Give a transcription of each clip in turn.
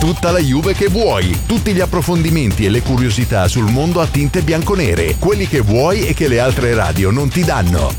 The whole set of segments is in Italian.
tutta la Juve che vuoi, tutti gli approfondimenti e le curiosità sul mondo a tinte bianconere, quelli che vuoi e che le altre radio non ti danno.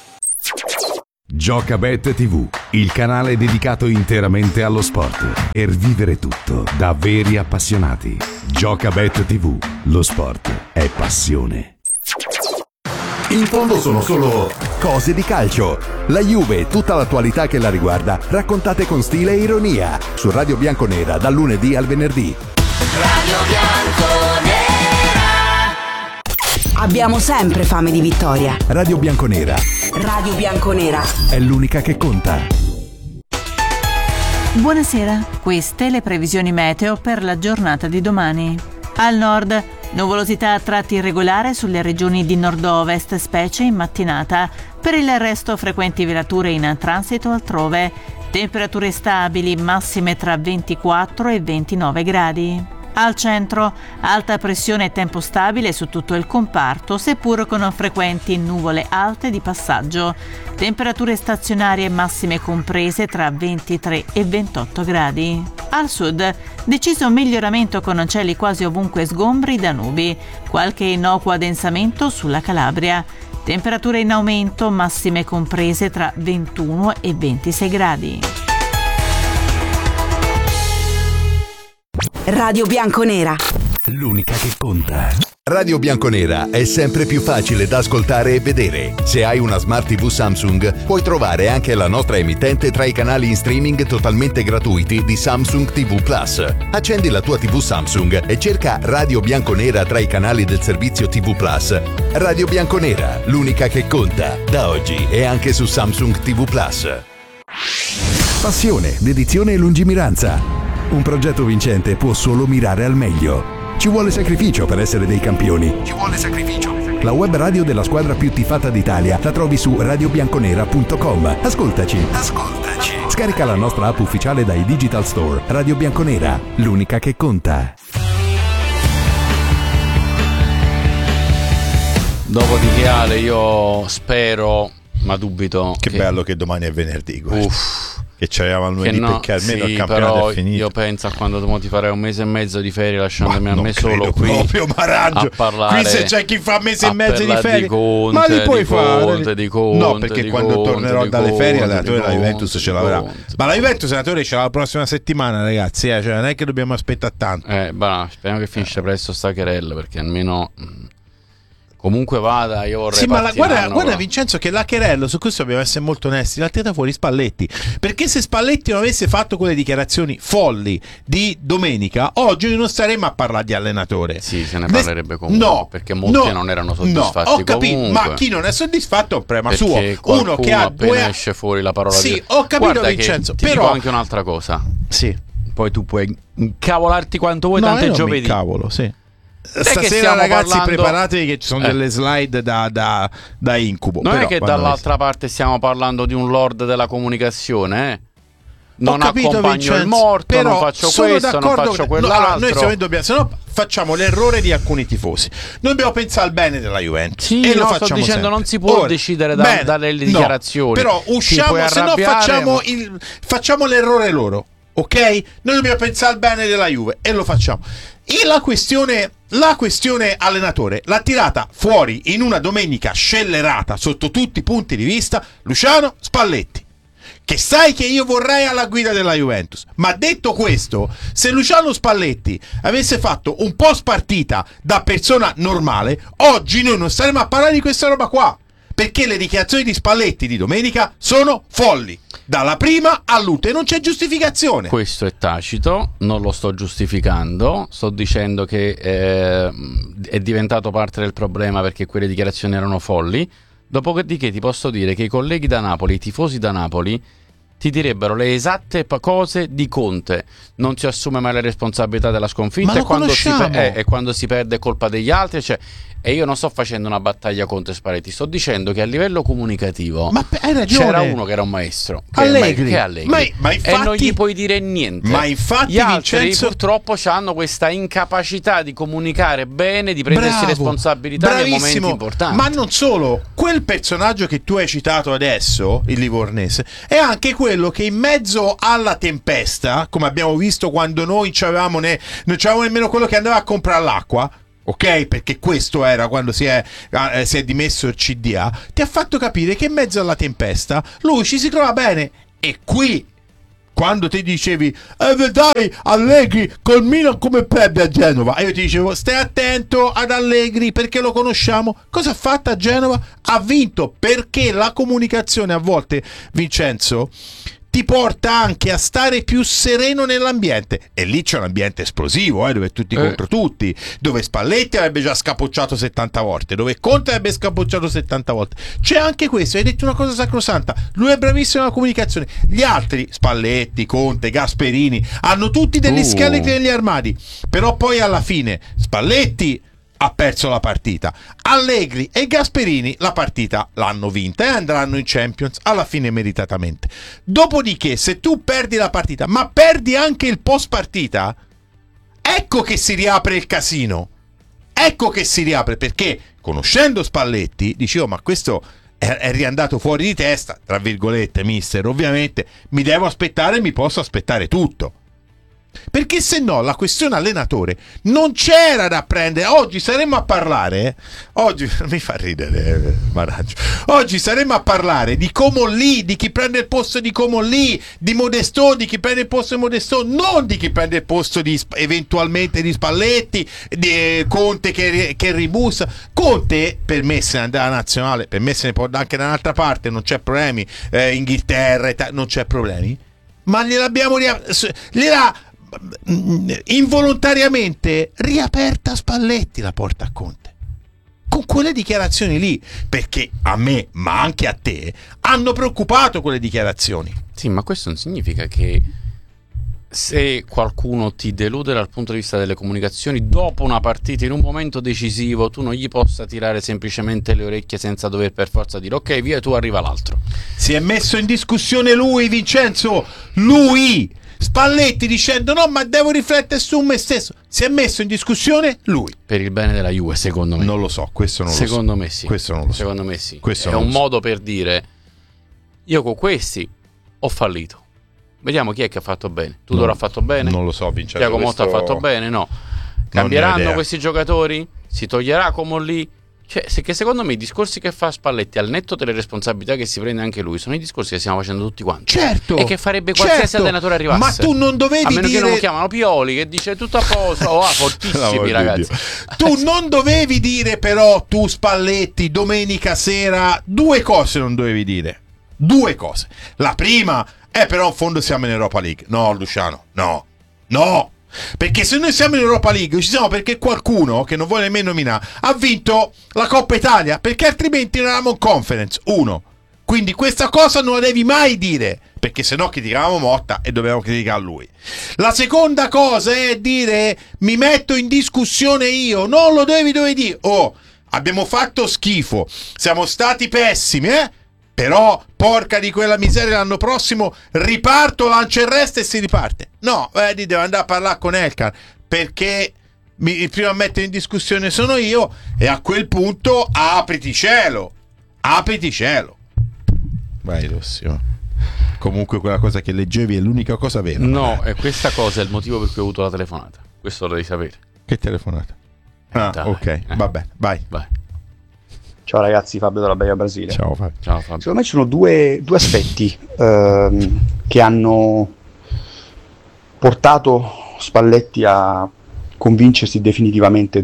Giocabet TV, il canale dedicato interamente allo sport, per vivere tutto da veri appassionati. Giocabet TV, lo sport è passione. In fondo sono solo cose di calcio. La Juve e tutta l'attualità che la riguarda, raccontate con stile e ironia, su Radio Bianconera dal lunedì al venerdì. Radio Bianconera. Abbiamo sempre fame di vittoria. Radio Bianconera. Radio Bianconera È l'unica che conta. Buonasera, queste le previsioni meteo per la giornata di domani. Al nord, nuvolosità a tratti irregolare sulle regioni di nord-ovest, specie in mattinata. Per il resto frequenti velature in transito altrove. Temperature stabili, massime tra 24 e 29 gradi. Al centro, alta pressione e tempo stabile su tutto il comparto, seppur con frequenti nuvole alte di passaggio. Temperature stazionarie massime comprese tra 23 e 28 gradi. Al sud, deciso miglioramento con cieli quasi ovunque sgombri da nubi. Qualche innocuo addensamento sulla Calabria. Temperature in aumento, massime comprese tra 21 e 26 gradi. Radio Bianconera, L'unica che conta. Radio Bianconera è sempre più facile da ascoltare e vedere. Se hai una Smart TV Samsung, puoi trovare anche la nostra emittente tra i canali in streaming totalmente gratuiti di Samsung TV Plus. Accendi la tua TV Samsung e cerca Radio Bianconera tra i canali del servizio TV Plus. Radio Bianconera, l'unica che conta, da oggi e anche su Samsung TV Plus. Passione, dedizione e lungimiranza. Un progetto vincente può solo mirare al meglio. Ci vuole sacrificio per essere dei campioni. Ci vuole sacrificio. La web radio della squadra più tifata d'Italia la trovi su radiobianconera.com. Ascoltaci. Scarica la nostra app ufficiale dai Digital Store. Radio Bianconera, l'unica che conta. Dopodiché, Ale, io spero, ma dubito. Che bello che domani è venerdì. Uff. Che c'avevamo al lunedì, perché almeno il campionato però è finito. Io penso a quando ti farei un mese e mezzo di ferie lasciandomi a me solo qui proprio Maraggio. a parlare. Qui se c'è chi fa mese e mezzo di ferie, di Conte, ma li puoi fare no, perché quando tornerò dalle ferie l'allenatore della Juventus ce l'avrà. Ma la Juventus allenatore ce l'ha la prossima settimana, ragazzi, cioè non è che dobbiamo aspettare tanto. Speriamo che finisce presto sta querella, perché almeno comunque vada, io vorrei. Sì, ma guarda Vincenzo, che la querella, su questo dobbiamo essere molto onesti, l'ha tirata fuori Spalletti, perché se Spalletti non avesse fatto quelle dichiarazioni folli di domenica, oggi non staremmo a parlare di allenatore. Sì, se ne parlerebbe comunque, perché molti non erano soddisfatti. Ho capito, comunque. Ma chi non è soddisfatto è un problema suo. Uno che ha appena esce fuori la parola sì, ho capito. Guarda, Vincenzo, ti dico anche un'altra cosa. Sì. Poi tu puoi incavolarti quanto vuoi, tanto è giovedì. Cavolo, sì. Stasera ragazzi preparatevi che ci sono delle slide da incubo. Non è che dall'altra parte stiamo parlando di un lord della comunicazione, non accompagno Vincenzo, il morto, però non faccio questo, non faccio quell'altro. Noi se no facciamo l'errore di alcuni tifosi. Noi dobbiamo pensare al bene della Juventus. Sì, e lo sto dicendo sempre. Non si può decidere dalle dichiarazioni. Però usciamo, se no facciamo l'errore loro. Ok? Noi dobbiamo pensare al bene della Juve e lo facciamo. E la questione allenatore l'ha tirata fuori in una domenica scellerata sotto tutti i punti di vista Luciano Spalletti, che sai che io vorrei alla guida della Juventus. Ma detto questo, se Luciano Spalletti avesse fatto un post partita da persona normale, oggi noi non staremmo a parlare di questa roba qua, perché le dichiarazioni di Spalletti di domenica sono folli, dalla prima all'ultima, e non c'è giustificazione. Questo è tacito, non lo sto giustificando, sto dicendo che è diventato parte del problema perché quelle dichiarazioni erano folli. Dopodiché ti posso dire che i colleghi da Napoli, i tifosi da Napoli, ti direbbero le esatte cose di Conte. Non si assume mai la responsabilità della sconfitta, e quando si perde è colpa degli altri, cioè. E io non sto facendo una battaglia contro Spalletti, sto dicendo che a livello comunicativo c'era uno che era un maestro, Allegri. Ma infatti, e non gli puoi dire niente. Ma infatti gli altri Vincenzo, purtroppo hanno questa incapacità di comunicare bene, di prendersi responsabilità nei momenti importanti. Ma non solo, quel personaggio che tu hai citato adesso, il livornese, è anche quello quello che in mezzo alla tempesta, come abbiamo visto quando noi non c'avevamo nemmeno quello che andava a comprare l'acqua, ok? Perché questo era quando si è dimesso il CDA, ti ha fatto capire che in mezzo alla tempesta lui ci si trova bene. E qui, quando ti dicevi dai, Allegri col Milan come perde a Genova, e io ti dicevo stai attento ad Allegri perché lo conosciamo, cosa ha fatto a Genova? Ha vinto, perché la comunicazione a volte, Vincenzo, ti porta anche a stare più sereno nell'ambiente, e lì c'è un ambiente esplosivo, dove tutti contro tutti, dove Spalletti avrebbe già scapocciato 70 volte, dove Conte avrebbe scapocciato 70 volte. C'è anche questo, hai detto una cosa sacrosanta, lui è bravissimo nella comunicazione, gli altri, Spalletti, Conte, Gasperini, hanno tutti degli scheletri negli armadi, però poi alla fine Spalletti ha perso la partita, Allegri e Gasperini la partita l'hanno vinta e andranno in Champions alla fine meritatamente. Dopodiché, se tu perdi la partita ma perdi anche il post partita, ecco che si riapre il casino, ecco che si riapre, perché conoscendo Spalletti dicevo ma questo è riandato fuori di testa, tra virgolette, mister, ovviamente mi devo aspettare, mi posso aspettare tutto. Perché se no la questione allenatore non c'era da prendere. Oggi saremmo a parlare, oggi mi fa ridere Maraggio, oggi saremmo a parlare di Comolli, di chi prende il posto di Comolli, di Modesto, di chi prende il posto di Modesto, non di chi prende il posto di eventualmente di Spalletti, di Conte che ribussa. Conte per me se ne andrà alla nazionale, per me se ne può andare anche da un'altra parte, non c'è problemi, Inghilterra, non c'è problemi, ma gliela involontariamente riaperta Spalletti la porta a Conte con quelle dichiarazioni lì, perché a me ma anche a te hanno preoccupato quelle dichiarazioni. Sì, ma questo non significa che se qualcuno ti delude dal punto di vista delle comunicazioni dopo una partita in un momento decisivo tu non gli possa tirare semplicemente le orecchie senza dover per forza dire ok via, tu arriva l'altro. Si è messo in discussione lui, Vincenzo, lui Spalletti dicendo no ma devo riflettere su me stesso, si è messo in discussione lui per il bene della Juve, secondo me. Non lo so, questo non secondo lo so. Me sì. Questo non lo so. Secondo me sì. Questo è un modo per dire io con questi ho fallito, vediamo chi è che ha fatto bene. Tudor ha fatto bene? Non lo so, Vincenzo. Thiago Motta ha fatto bene? No. Cambieranno questi giocatori? Si toglierà Comolli? Cioè, che secondo me i discorsi che fa Spalletti al netto delle responsabilità che si prende anche lui sono i discorsi che stiamo facendo tutti quanti. Certo. E che farebbe qualsiasi allenatore arrivasse. Ma tu non dovevi a meno dire... che non lo chiamano Pioli che dice tutto a posto. Fortissimi ragazzi. Tu non dovevi dire però tu Spalletti domenica sera due cose non dovevi dire. Due cose. La prima però in fondo siamo in Europa League. No Luciano, no. Perché se noi siamo in Europa League ci siamo perché qualcuno, che non vuole nemmeno nominare, ha vinto la Coppa Italia, perché altrimenti non eravamo in Conference. Uno. Quindi questa cosa non la devi mai dire, perché sennò criticavamo Motta e dovevamo criticare lui. La seconda cosa è dire mi metto in discussione io. Non lo devi dire. Abbiamo fatto schifo, siamo stati pessimi, però porca di quella miseria, l'anno prossimo riparto, lancia il resto e si riparte. No, devo andare a parlare con Elkan, perché il primo a mettere in discussione sono io, e a quel punto apriti cielo. Vai Rossio. Comunque quella cosa che leggevi è l'unica cosa vera. No, e questa cosa è il motivo per cui ho avuto la telefonata. Questo lo devi sapere. Che telefonata? Ok, va bene, vai. Ciao ragazzi, Fabio della Baia Brasile. Ciao Fabio. Secondo me ci sono due aspetti che hanno portato Spalletti a convincersi definitivamente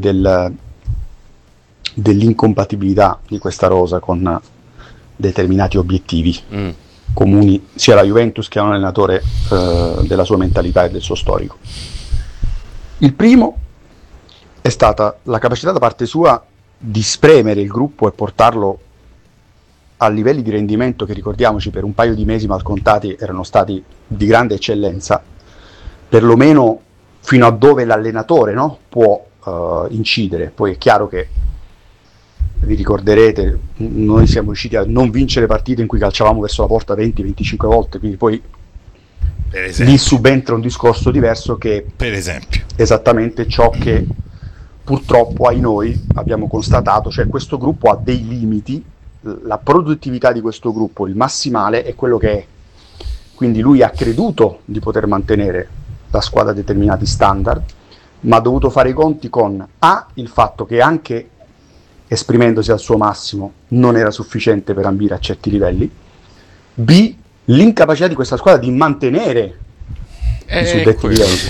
dell'incompatibilità di questa rosa con determinati obiettivi comuni sia alla Juventus che a un allenatore della sua mentalità e del suo storico. Il primo è stata la capacità da parte sua di spremere il gruppo e portarlo a livelli di rendimento che, ricordiamoci, per un paio di mesi mal contati erano stati di grande eccellenza, perlomeno fino a dove l'allenatore può incidere. Poi è chiaro che, vi ricorderete, noi siamo riusciti a non vincere partite in cui calciavamo verso la porta 20-25 volte, quindi poi lì subentra un discorso diverso che per esempio esattamente ciò che purtroppo noi abbiamo constatato, cioè questo gruppo ha dei limiti, la produttività di questo gruppo, il massimale è quello che è, quindi lui ha creduto di poter mantenere la squadra a determinati standard, ma ha dovuto fare i conti con il fatto che anche esprimendosi al suo massimo non era sufficiente per ambire a certi livelli, B, l'incapacità di questa squadra di mantenere i suddetti livelli.